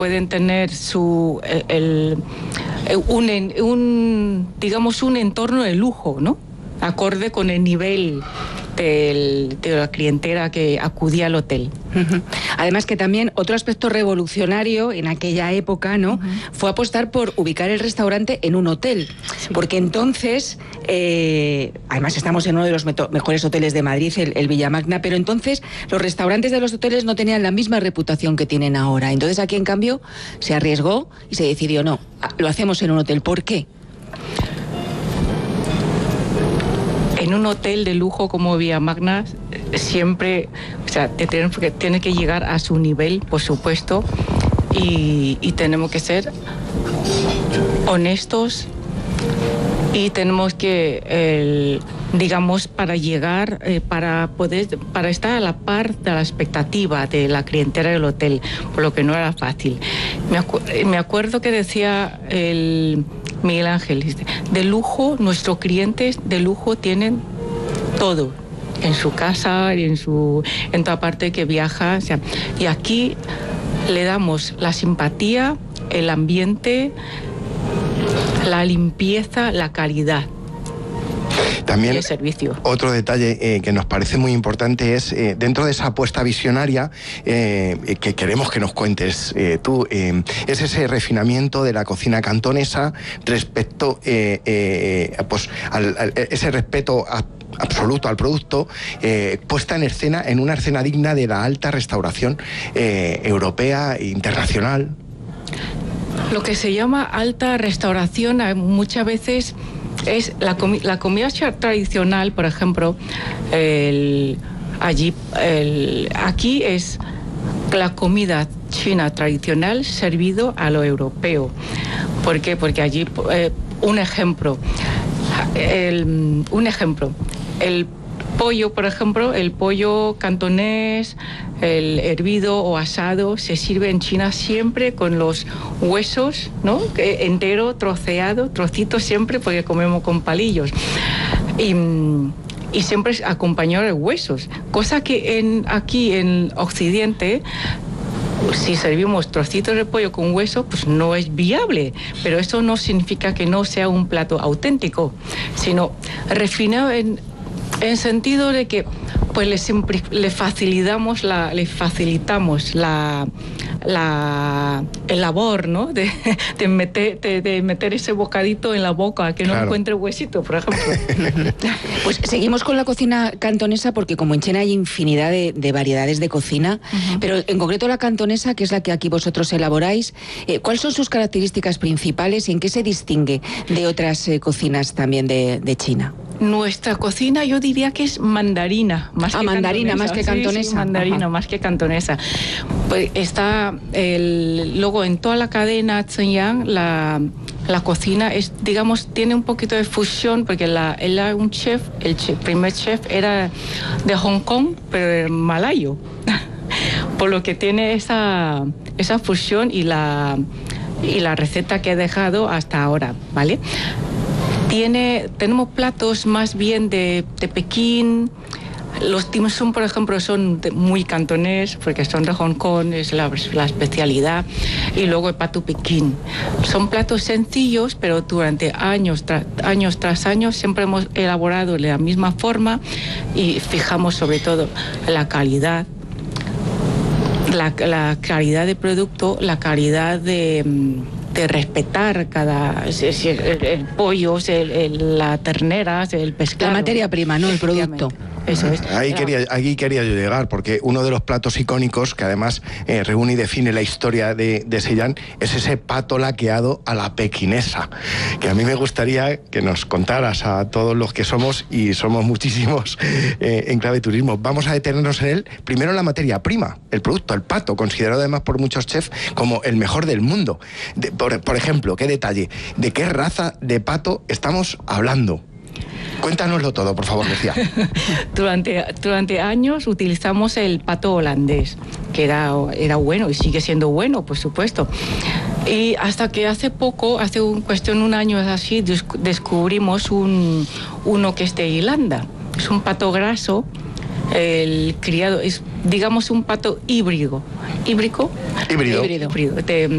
pueden tener digamos un entorno de lujo, ¿no? Acorde con el nivel de la clientela que acudía al hotel. Además que también otro aspecto revolucionario en aquella época, ¿no? Fue apostar por ubicar el restaurante en un hotel, porque entonces, además estamos en uno de los mejores hoteles de Madrid, el Villamagna, pero entonces los restaurantes de los hoteles no tenían la misma reputación que tienen ahora. Entonces aquí en cambio se arriesgó y se decidió, no, lo hacemos en un hotel. ¿Por qué? En un hotel de lujo como Villamagna siempre, o sea, tiene que llegar a su nivel, por supuesto, y tenemos que ser honestos y tenemos que, digamos, para llegar, para estar a la par de la expectativa de la clientela del hotel, por lo que no era fácil. Me acuerdo que decía Miguel Ángel, de lujo, nuestros clientes de lujo tienen todo, en su casa y en toda parte que viaja, o sea, y aquí le damos la simpatía, el ambiente, la limpieza, la calidad. También el servicio. Otro detalle que nos parece muy importante es, dentro de esa apuesta visionaria que queremos que nos cuentes tú, es ese refinamiento de la cocina cantonesa respecto pues ese respeto absoluto al producto, puesta en escena, en una escena digna de la alta restauración europea e internacional. Lo que se llama alta restauración muchas veces es la comida tradicional, por ejemplo, aquí es la comida china tradicional servido a lo europeo. ¿Por qué? Porque allí, un ejemplo, el pollo, por ejemplo, el pollo cantonés, el hervido o asado, se sirve en China siempre con los huesos, ¿no? Entero, troceado, trocitos siempre, porque comemos con palillos. Y siempre acompañado de huesos. Cosa que aquí en Occidente, si servimos trocitos de pollo con hueso, pues no es viable. Pero eso no significa que no sea un plato auténtico, sino refinado en sentido de que pues le facilitamos el labor, ¿no? de meter ese bocadito en la boca, que no encuentre huesito, por ejemplo. Pues seguimos con la cocina cantonesa, porque como en China hay infinidad de variedades de cocina, pero en concreto la cantonesa, que es la que aquí vosotros elaboráis, ¿cuáles son sus características principales y en qué se distingue de otras cocinas también de China? Nuestra cocina yo diría que es mandarina, más que mandarina, cantonesa. más que cantonesa. Sí, mandarina, más que cantonesa. Pues está luego en toda la cadena Zhejiang, la cocina es, digamos, tiene un poquito de fusión, porque un chef, el primer chef era de Hong Kong, pero malayo. Por lo que tiene esa fusión y la receta que he dejado hasta ahora, ¿vale? Tenemos platos más bien de Pekín. Los dim sum, por ejemplo, son muy cantonés, porque son de Hong Kong, es la especialidad. Y luego el pato Pekín. Son platos sencillos, pero durante años tras años siempre hemos elaborado de la misma forma y fijamos sobre todo la calidad, la calidad de producto, la calidad de respetar el pollo, la ternera, el pescado. La materia prima, no el producto. Eso es. Ahí quería yo llegar, porque uno de los platos icónicos que además reúne y define la historia de Zhejiang es ese pato laqueado a la pequinesa, que a mí me gustaría que nos contaras a todos los que somos, y somos muchísimos en Clave Turismo. Vamos a detenernos en él, primero en la materia prima, el producto, el pato, considerado además por muchos chefs como el mejor del mundo. Por ejemplo, ¿qué detalle? ¿De qué raza de pato estamos hablando? Cuéntanoslo todo, por favor, Lucía. Durante años utilizamos el pato holandés, que era bueno y sigue siendo bueno, por supuesto. Y hasta que hace un año así, descubrimos uno que es de Irlanda. Es un pato graso. El criado es, digamos, un pato híbrido. ¿Híbrido? Híbrido.